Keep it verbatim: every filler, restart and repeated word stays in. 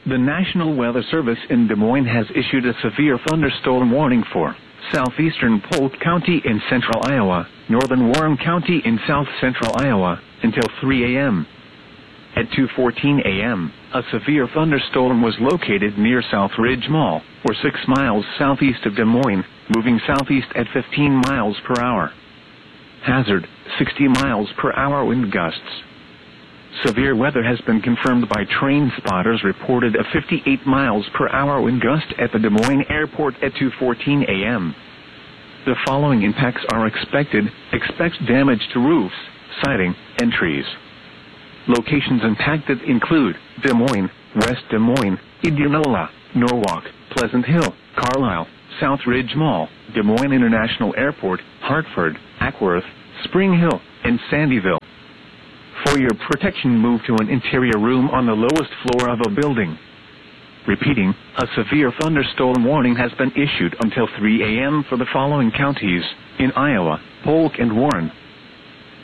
The National Weather Service in Des Moines has issued a severe thunderstorm warning for southeastern Polk County in central Iowa, northern Warren County in south-central Iowa, until three a m At two fourteen a m, a severe thunderstorm was located near South Ridge Mall, or six miles southeast of Des Moines, moving southeast at fifteen miles per hour. Hazard, sixty miles per hour wind gusts. Severe weather has been confirmed by train spotters reported a fifty-eight miles per hour wind gust at the Des Moines Airport at two fourteen a m The following impacts are expected. Expect damage to roofs, siding, and trees. Locations impacted include Des Moines, West Des Moines, Indianola, Norwalk, Pleasant Hill, Carlisle, South Ridge Mall, Des Moines International Airport, Hartford, Ackworth, Spring Hill, and Sandyville. For your protection, move to an interior room on the lowest floor of a building. Repeating, a severe thunderstorm warning has been issued until three a m for the following counties in Iowa: Polk and Warren,